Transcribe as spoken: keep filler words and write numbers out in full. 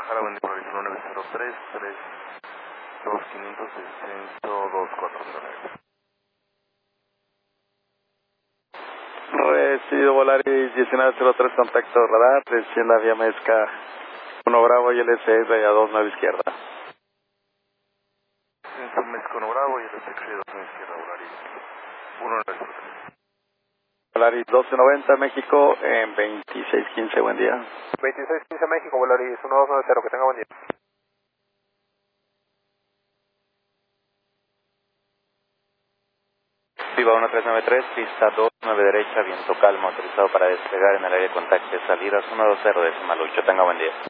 Guadalajara, buen día, por el nueve cero tres, tres, dos, quinientos sesenta, dos, cuatro nueve. Recibido Volaris diecinueve cero tres, contacto radar, recién la vía Mezca, uno Bravo y L S E, raya dos, nueve izquierda. Centro Mezco uno Bravo y el S X dos, nueve izquierda, Volaris uno nueve cero tres. Volaris doce noventa, México, en veintiséis quince, buen día. veintiséis quince México, Volaris uno dos nueve cero, que tenga buen día. Viva uno tres nueve tres, pista dos nueve derecha, viento calmo, autorizado para despegar en el área de contacto, salidas uno dos cero decimal ocho, tenga buen día.